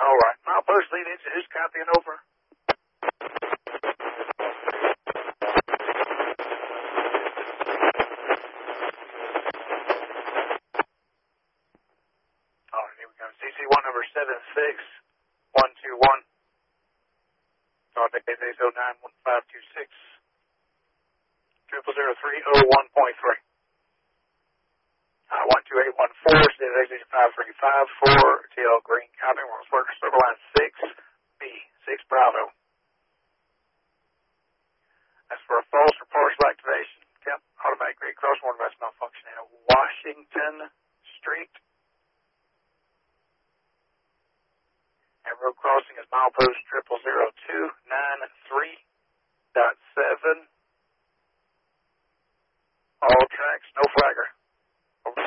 All right. Milepost lead engine, who's copying over? All right, here we go. CC1 number 76121. Starting at 8091526. 000301.3. 12814, state exit 5354, TL Green County, Works Worker, Circle Line 6B, 6 Bravo. That's for a false or partial activation. Yep, automatic grade crosswalk device malfunction at Washington Street. And road crossing is milepost 00029.3.7. All tracks, no flagger.